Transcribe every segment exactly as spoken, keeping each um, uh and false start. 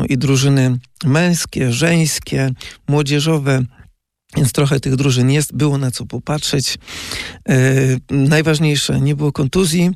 i drużyny męskie, żeńskie, młodzieżowe. Więc trochę tych drużyn jest, było na co popatrzeć. Najważniejsze, nie było kontuzji.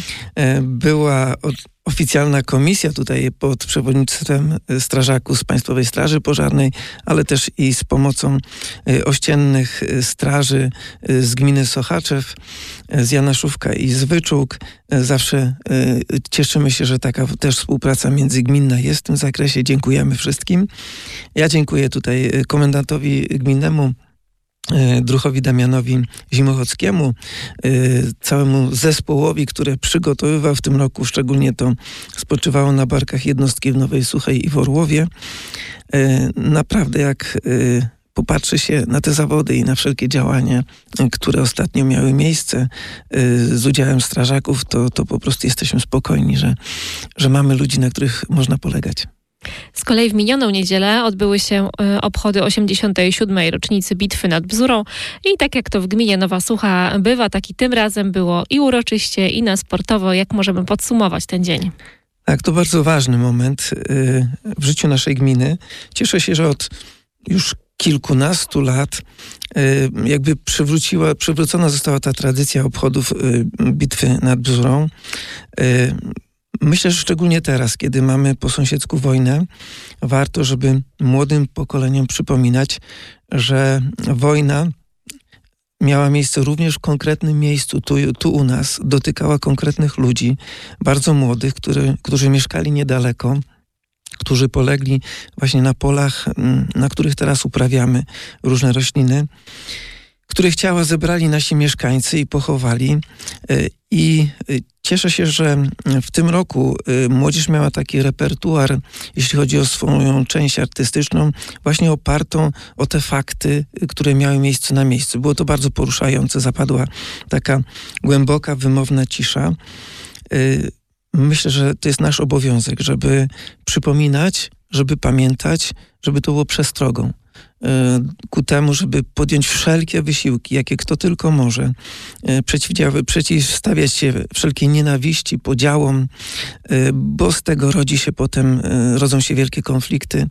Była oficjalna komisja tutaj pod przewodnictwem strażaków z Państwowej Straży Pożarnej, ale też i z pomocą ościennych straży z gminy Sochaczew, z Janaszówka i z Wyczółk. Zawsze cieszymy się, że taka też współpraca międzygminna jest w tym zakresie. Dziękujemy wszystkim. Ja dziękuję tutaj komendantowi gminnemu Druchowi Damianowi Zimochockiemu, całemu zespołowi, który przygotowywał w tym roku, szczególnie to spoczywało na barkach jednostki w Nowej Suchej i w Orłowie. Naprawdę jak popatrzy się na te zawody i na wszelkie działania, które ostatnio miały miejsce z udziałem strażaków, to, to po prostu jesteśmy spokojni, że, że mamy ludzi, na których można polegać. Z kolei w minioną niedzielę odbyły się obchody osiemdziesiątej siódmej rocznicy bitwy nad Bzurą i tak jak to w gminie Nowa Sucha bywa, tak i tym razem było i uroczyście, i na sportowo. Jak możemy podsumować ten dzień? Tak, to bardzo ważny moment w życiu naszej gminy. Cieszę się, że od już kilkunastu lat jakby przywróciła, przywrócona została ta tradycja obchodów bitwy nad Bzurą. Myślę, że szczególnie teraz, kiedy mamy po sąsiedzku wojnę, warto, żeby młodym pokoleniom przypominać, że wojna miała miejsce również w konkretnym miejscu, tu, tu u nas, dotykała konkretnych ludzi, bardzo młodych, który, którzy mieszkali niedaleko, którzy polegli właśnie na polach, na których teraz uprawiamy różne rośliny, których ciała zebrali nasi mieszkańcy i pochowali. I cieszę się, że w tym roku młodzież miała taki repertuar, jeśli chodzi o swoją część artystyczną, właśnie opartą o te fakty, które miały miejsce na miejscu. Było to bardzo poruszające, zapadła taka głęboka, wymowna cisza. Myślę, że to jest nasz obowiązek, żeby przypominać, żeby pamiętać, żeby to było przestrogą ku temu, żeby podjąć wszelkie wysiłki, jakie kto tylko może, przeciwstawiać się wszelkiej nienawiści, podziałom, bo z tego rodzi się potem, rodzą się wielkie konflikty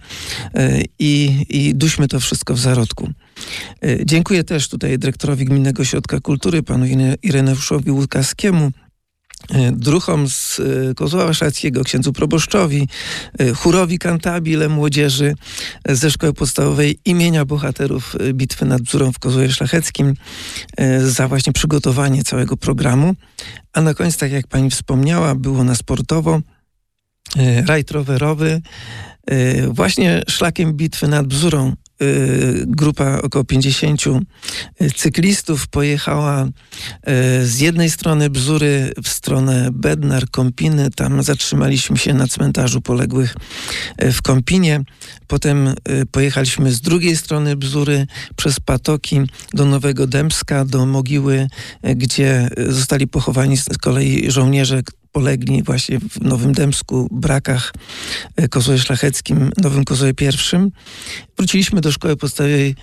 i, i duśmy to wszystko w zarodku. Dziękuję też tutaj dyrektorowi Gminnego Ośrodka Kultury, panu Ireneuszowi Łukaskiemu, druchom z Kozła Warszawskiego, księdzu proboszczowi, chórowi kantabile młodzieży ze szkoły podstawowej imienia bohaterów bitwy nad Bzurą w Kozłowie Szlacheckim za właśnie przygotowanie całego programu. A na koniec, tak jak pani wspomniała, było na sportowo, rajd rowerowy. Właśnie szlakiem bitwy nad Bzurą grupa około pięćdziesięciu cyklistów pojechała z jednej strony Bzury w stronę Bednar, Kąpiny. Tam zatrzymaliśmy się na cmentarzu poległych w Kąpinie. Potem pojechaliśmy z drugiej strony Bzury przez Patoki do Nowego Dębska, do mogiły, gdzie zostali pochowani z kolei żołnierze polegli właśnie w Nowym Dębsku, Brakach, Kozłowie Szlacheckim, Nowym Kozłowie Pierwszym. Wróciliśmy do szkoły podstawowej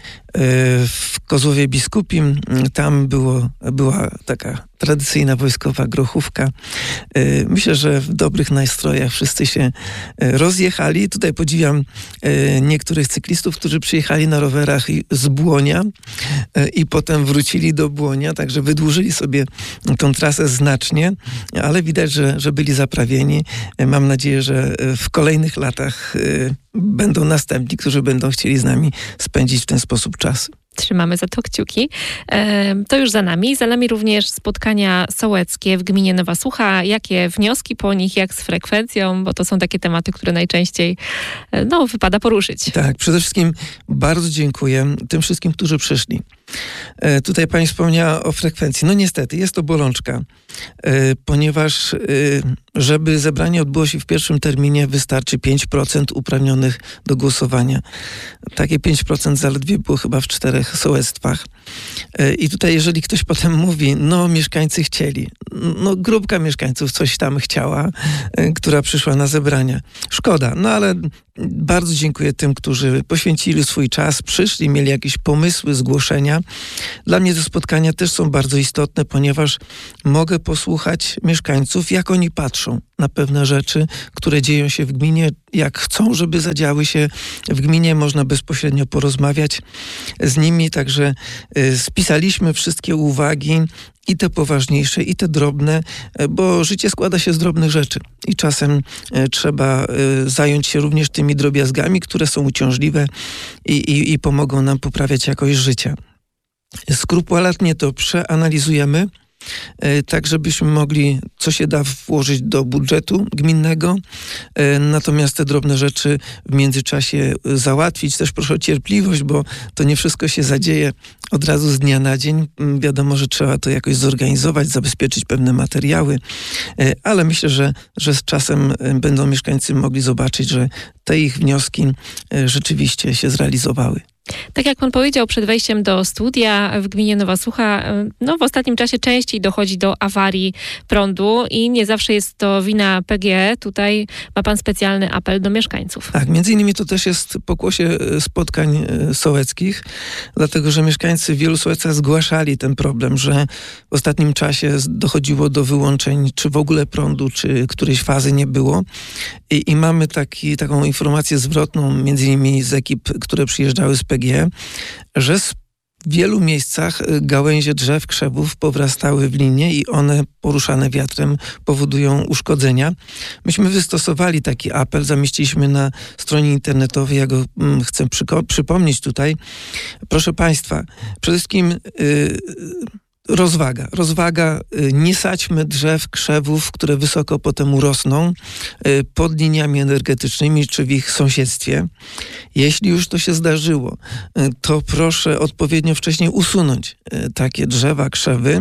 w Kozłowie Biskupim. Tam było, była taka tradycyjna wojskowa grochówka. Myślę, że w dobrych nastrojach wszyscy się rozjechali. Tutaj podziwiam niektórych cyklistów, którzy przyjechali na rowerach z Błonia i potem wrócili do Błonia, także wydłużyli sobie tą trasę znacznie, ale widać, że, że byli zaprawieni. Mam nadzieję, że w kolejnych latach będą następni, którzy będą chcieli z nami spędzić w ten sposób czas. Trzymamy za to kciuki. E, to już za nami. Za nami również spotkania sołeckie w gminie Nowa Sucha. Jakie wnioski po nich, jak z frekwencją, bo to są takie tematy, które najczęściej no, wypada poruszyć. Tak, przede wszystkim bardzo dziękuję tym wszystkim, którzy przyszli. E, tutaj pani wspomniała o frekwencji. No niestety, jest to bolączka, e, ponieważ e, żeby zebranie odbyło się w pierwszym terminie, wystarczy pięć procent uprawnionych do głosowania. Takie pięć procent zaledwie było chyba w czterech sołectwach. E, I tutaj jeżeli ktoś potem mówi, no mieszkańcy chcieli, no grupka mieszkańców coś tam chciała, e, która przyszła na zebrania. Szkoda, no ale bardzo dziękuję tym, którzy poświęcili swój czas, przyszli, mieli jakieś pomysły, zgłoszenia. Dla mnie te spotkania też są bardzo istotne, ponieważ mogę posłuchać mieszkańców, jak oni patrzą na pewne rzeczy, które dzieją się w gminie, jak chcą, żeby zadziały się w gminie. Można bezpośrednio porozmawiać z nimi, także y, spisaliśmy wszystkie uwagi, i te poważniejsze, i te drobne, bo życie składa się z drobnych rzeczy i czasem y, trzeba y, zająć się również tymi drobiazgami, które są uciążliwe i, i, i pomogą nam poprawiać jakość życia. Skrupulatnie to przeanalizujemy, tak żebyśmy mogli, co się da, włożyć do budżetu gminnego, natomiast te drobne rzeczy w międzyczasie załatwić. Też proszę o cierpliwość, bo to nie wszystko się zadzieje od razu z dnia na dzień. Wiadomo, że trzeba to jakoś zorganizować, zabezpieczyć pewne materiały, ale myślę, że, że z czasem będą mieszkańcy mogli zobaczyć, że te ich wnioski rzeczywiście się zrealizowały. Tak jak pan powiedział przed wejściem do studia w gminie Nowa Sucha, no w ostatnim czasie częściej dochodzi do awarii prądu i nie zawsze jest to wina P G E. Tutaj ma pan specjalny apel do mieszkańców. Tak, między innymi to też jest pokłosie spotkań sołeckich, dlatego że mieszkańcy w wielu sołecach zgłaszali ten problem, że w ostatnim czasie dochodziło do wyłączeń, czy w ogóle prądu, czy którejś fazy nie było. I, i mamy taki, taką informację zwrotną, między innymi z ekip, które przyjeżdżały z P G E, że w wielu miejscach gałęzie drzew, krzewów powrastały w linie i one poruszane wiatrem powodują uszkodzenia. Myśmy wystosowali taki apel, zamieściliśmy na stronie internetowej, ja go mm, chcę przyko- przypomnieć tutaj. Proszę Państwa, przede wszystkim yy, Rozwaga. Rozwaga. Nie sadźmy drzew, krzewów, które wysoko potem urosną pod liniami energetycznymi czy w ich sąsiedztwie. Jeśli już to się zdarzyło, to proszę odpowiednio wcześniej usunąć takie drzewa, krzewy.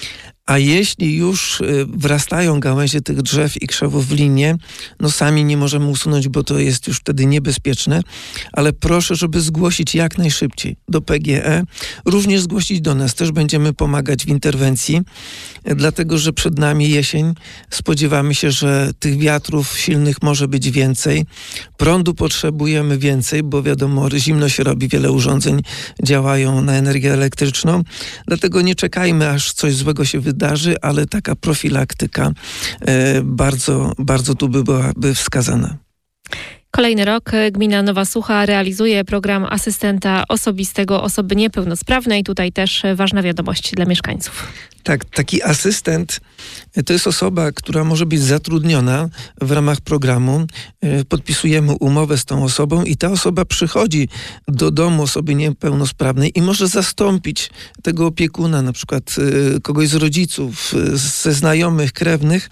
A jeśli już wrastają gałęzie tych drzew i krzewów w linię, no sami nie możemy usunąć, bo to jest już wtedy niebezpieczne, ale proszę, żeby zgłosić jak najszybciej do P G E, również zgłosić do nas, też będziemy pomagać w interwencji, dlatego że przed nami jesień, spodziewamy się, że tych wiatrów silnych może być więcej, prądu potrzebujemy więcej, bo wiadomo, zimno się robi, wiele urządzeń działają na energię elektryczną, dlatego nie czekajmy, aż coś złego się wydarzy, wydarzy, ale taka profilaktyka e, bardzo, bardzo tu by byłaby wskazana. Kolejny rok gmina Nowa Sucha realizuje program asystenta osobistego osoby niepełnosprawnej. Tutaj też ważna wiadomość dla mieszkańców. Tak, taki asystent to jest osoba, która może być zatrudniona w ramach programu. Podpisujemy umowę z tą osobą i ta osoba przychodzi do domu osoby niepełnosprawnej i może zastąpić tego opiekuna, na przykład kogoś z rodziców, ze znajomych, krewnych.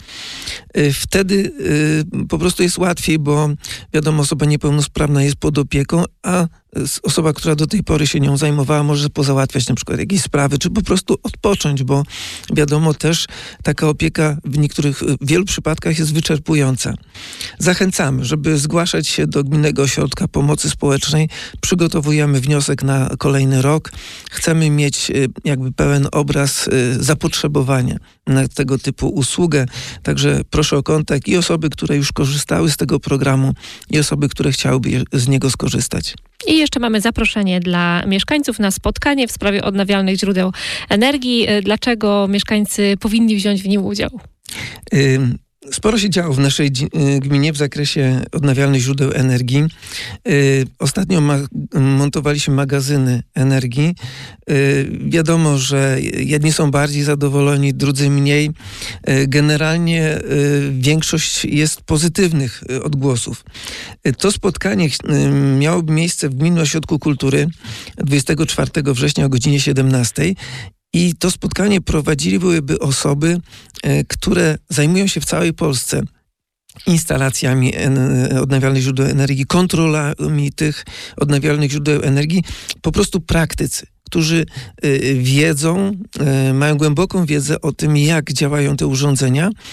Wtedy po prostu jest łatwiej, bo wiadomo, osoba niepełnosprawna jest pod opieką, a osoba, która do tej pory się nią zajmowała, może pozałatwiać na przykład jakieś sprawy, czy po prostu odpocząć, bo wiadomo też taka opieka w niektórych, w wielu przypadkach jest wyczerpująca. Zachęcamy, żeby zgłaszać się do Gminnego Ośrodka Pomocy Społecznej. Przygotowujemy wniosek na kolejny rok. Chcemy mieć jakby pełen obraz zapotrzebowania na tego typu usługę. Także proszę o kontakt i osoby, które już korzystały z tego programu, i osoby, które chciałyby z niego skorzystać. I jeszcze mamy zaproszenie dla mieszkańców na spotkanie w sprawie odnawialnych źródeł energii. Dlaczego mieszkańcy powinni wziąć w nim udział? Y- Sporo się działo w naszej gminie w zakresie odnawialnych źródeł energii. Ostatnio ma- montowaliśmy magazyny energii. Wiadomo, że jedni są bardziej zadowoleni, drudzy mniej. Generalnie większość jest pozytywnych odgłosów. To spotkanie miało miejsce w Gminnym Ośrodku Kultury dwudziestego czwartego września o godzinie siedemnastej. I to spotkanie prowadziłyby osoby, które zajmują się w całej Polsce instalacjami odnawialnych źródeł energii, kontrolami tych odnawialnych źródeł energii, po prostu praktycy, którzy wiedzą, mają głęboką wiedzę o tym, jak działają te urządzenia.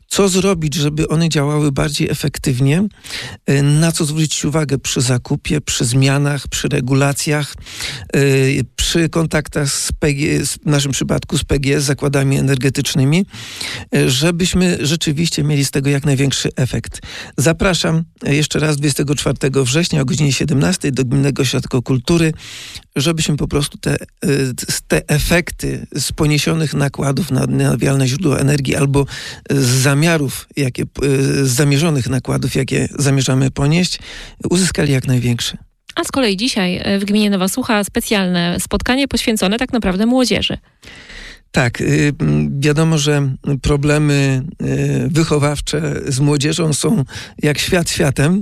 Co zrobić, żeby one działały bardziej efektywnie? Na co zwrócić uwagę przy zakupie, przy zmianach, przy regulacjach, przy kontaktach z P G, w naszym przypadku z P G S, zakładami energetycznymi, żebyśmy rzeczywiście mieli z tego jak największy efekt. Zapraszam jeszcze raz dwudziestego czwartego września o godzinie siedemnastej do Gminnego Ośrodka Kultury, żebyśmy po prostu te, te efekty z poniesionych nakładów na odnawialne źródła energii albo z zamiarów, jakie, z zamierzonych nakładów, jakie zamierzamy ponieść, uzyskali jak największe. A z kolei dzisiaj w gminie Nowa Sucha specjalne spotkanie poświęcone tak naprawdę młodzieży. Tak, wiadomo, że problemy wychowawcze z młodzieżą są jak świat światem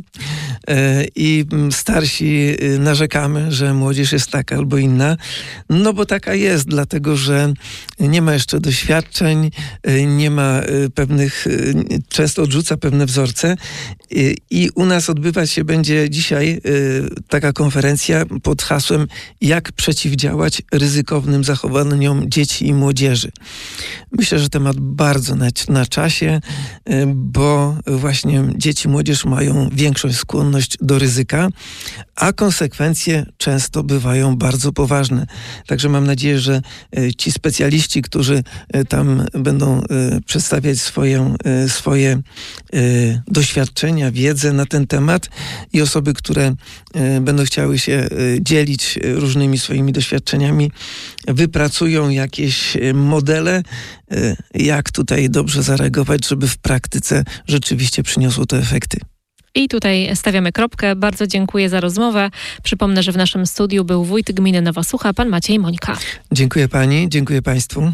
i starsi narzekamy, że młodzież jest taka albo inna, no bo taka jest, dlatego że nie ma jeszcze doświadczeń, nie ma pewnych, często odrzuca pewne wzorce i u nas odbywać się będzie dzisiaj taka konferencja pod hasłem jak przeciwdziałać ryzykownym zachowaniom dzieci i młodzieży. Myślę, że temat bardzo na, na czasie, bo właśnie dzieci i młodzież mają większą skłonność do ryzyka, a konsekwencje często bywają bardzo poważne. Także mam nadzieję, że ci specjaliści, którzy tam będą przedstawiać swoje, swoje doświadczenia, wiedzę na ten temat i osoby, które będą chciały się dzielić różnymi swoimi doświadczeniami, wypracują jakieś modele, jak tutaj dobrze zareagować, żeby w praktyce rzeczywiście przyniosło to efekty. I tutaj stawiamy kropkę. Bardzo dziękuję za rozmowę. Przypomnę, że w naszym studiu był wójt gminy Nowa Sucha, pan Maciej Mońka. Dziękuję pani, dziękuję państwu.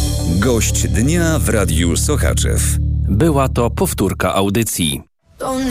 Gość dnia w Radiu Sochaczew. Była to powtórka audycji.